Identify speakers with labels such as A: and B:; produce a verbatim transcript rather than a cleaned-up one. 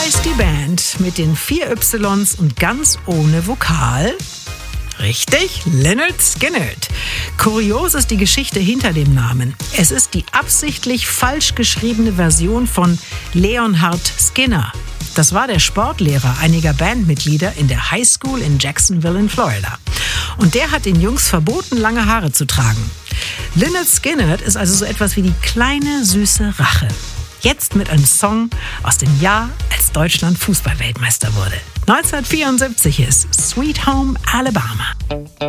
A: heißt die Band mit den vier Ys und ganz ohne Vokal? Richtig, Lynyrd Skynyrd. Kurios ist die Geschichte hinter dem Namen. Es ist die absichtlich falsch geschriebene Version von Leonhard Skinner. Das war der Sportlehrer einiger Bandmitglieder in der High School in Jacksonville in Florida. Und der hat den Jungs verboten, lange Haare zu tragen. Lynyrd Skynyrd ist also so etwas wie die kleine, süße Rache. Jetzt mit einem Song aus dem Jahr, als Deutschland Fußball-Weltmeister wurde. neunzehnhundertvierundsiebzig ist Sweet Home Alabama.